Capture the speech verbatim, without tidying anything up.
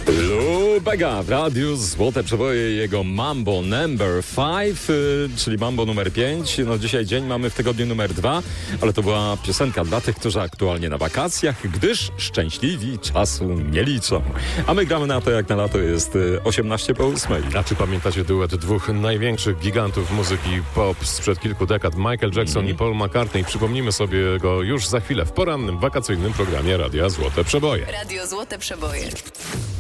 Lubega w radiu Złote Przeboje, jego Mambo number five, czyli Mambo numer pięć. No dzisiaj dzień mamy w tygodniu numer dwa, ale to była piosenka dla tych, którzy aktualnie na wakacjach, gdyż szczęśliwi czasu nie liczą. A my gramy na to, jak na lato jest osiemnaście po ósmej. A czy pamiętacie duet dwóch największych gigantów muzyki pop sprzed kilku dekad, Michael Jackson mm. i Paul McCartney? Przypomnimy sobie go już za chwilę w porannym, wakacyjnym programie Radia Złote Przeboje. Radio Złote Przeboje.